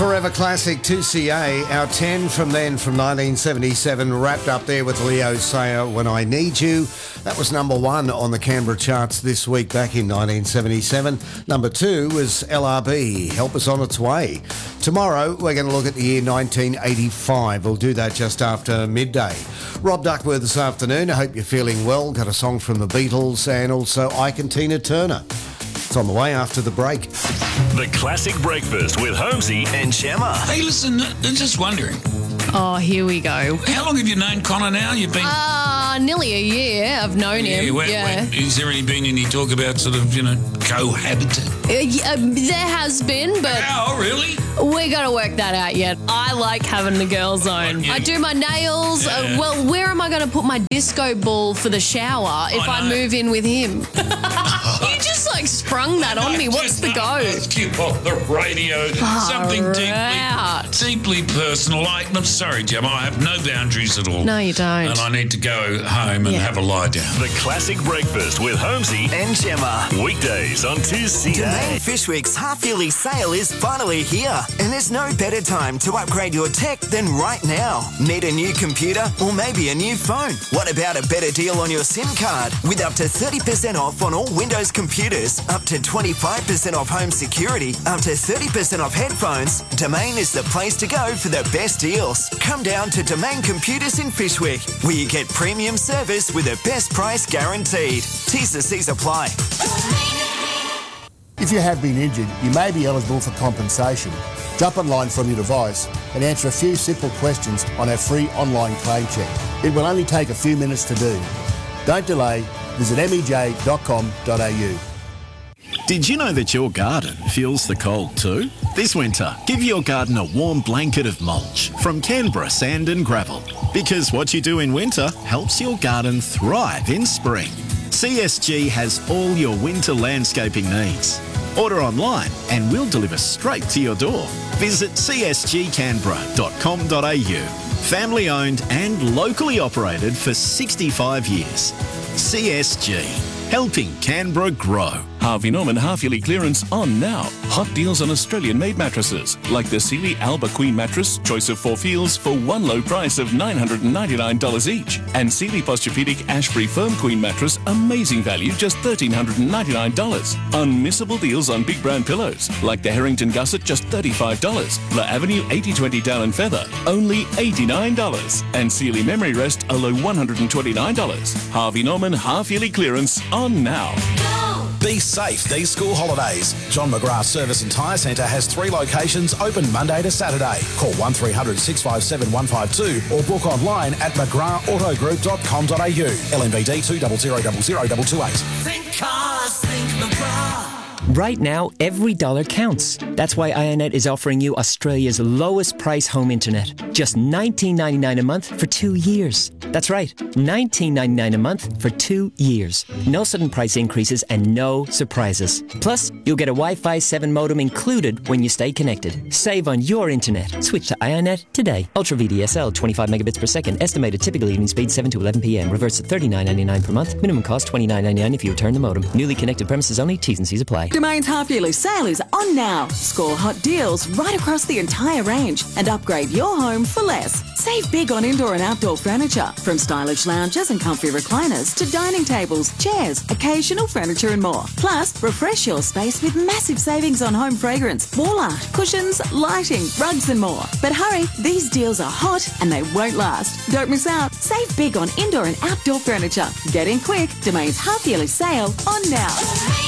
Forever classic 2CA, our 10 from then from 1977, wrapped up there with Leo Sayer, When I Need You. That was number 1 on the Canberra charts this week back in 1977. Number 2 was LRB, Help Us On Its Way. Tomorrow we're going to look at the year 1985. We'll do that just after midday. Rob Duckworth this afternoon. I hope you're feeling well. Got a song from the Beatles and also Ike and Tina Turner. It's on the way after the break. The Classic Breakfast with Holmesy and Gemma. Hey, listen, I'm just wondering. Oh, here we go. How long have you known Connor now? You've been... Nearly a year I've known him. Has there been any talk about sort of, cohabiting? There has been, but... Oh, really? We got to work that out yet. I like having the girl zone. I do my nails. Yeah. Where am I going to put my disco ball for the shower if I move in with him? You just sprung that on me. What's the go? Keep on the radio. Something deeply personal. I'm sorry, Gemma. I have no boundaries at all. No, you don't. And I need to go home and have a lie down. The Classic Breakfast with Holmesy and Gemma. Weekdays on 2CA. Domain Fishwick's half-yearly sale is finally here. And there's no better time to upgrade your tech than right now. Need a new computer or maybe a new phone? What about a better deal on your SIM card? With up to 30% off on all Windows computers, up to 25% off home security, up to 30% off headphones, Domain is the place to go for the best deals. Come down to Domain Computers in Fishwick, where you get premium service with the best price guaranteed. T's and C's apply. If you have been injured, you may be eligible for compensation. Jump online from your device and answer a few simple questions on our free online claim check. It will only take a few minutes to do. Don't delay. Visit mej.com.au. Did you know that your garden feels the cold too? This winter, give your garden a warm blanket of mulch from Canberra Sand and Gravel. Because what you do in winter helps your garden thrive in spring. CSG has all your winter landscaping needs. Order online and we'll deliver straight to your door. Visit csgcanberra.com.au. Family owned and locally operated for 65 years. CSG, helping Canberra grow. Harvey Norman half-yearly clearance on now. Hot deals on Australian-made mattresses, like the Sealy Alba Queen mattress, choice of 4 feels for one low price of $999 each. And Sealy Posturepedic Ashbury Firm Queen mattress, amazing value, just $1,399. Unmissable deals on big brand pillows, like the Harrington Gusset, just $35. La Avenue 8020 Down and Feather, only $89. And Sealy Memory Rest, a low $129. Harvey Norman half-yearly clearance on now. Be safe these school holidays. John McGrath Service and Tyre Centre has 3 locations open Monday to Saturday. Call 1300 657 152 or book online at mcgrathautogroup.com.au. LMBD 2000028. Think cars, think McGrath. Right now, every dollar counts. That's why Ionet is offering you Australia's lowest price home internet. Just $19.99 a month for 2 years. That's right, $19.99 a month for 2 years. No sudden price increases and no surprises. Plus, you'll get a Wi-Fi 7 modem included when you stay connected. Save on your internet. Switch to Ionet today. Ultra VDSL, 25 megabits per second. Estimated typical evening speed 7 to 11 p.m. Reverse at $39.99 per month. Minimum cost $29.99 if you return the modem. Newly connected premises only. T's and C's apply. Domain's half-yearly sale is on now. Score hot deals right across the entire range and upgrade your home for less. Save big on indoor and outdoor furniture, from stylish lounges and comfy recliners to dining tables, chairs, occasional furniture and more. Plus, refresh your space with massive savings on home fragrance, wall art, cushions, lighting, rugs and more. But hurry, these deals are hot and they won't last. Don't miss out. Save big on indoor and outdoor furniture. Get in quick. Domain's half-yearly sale on now.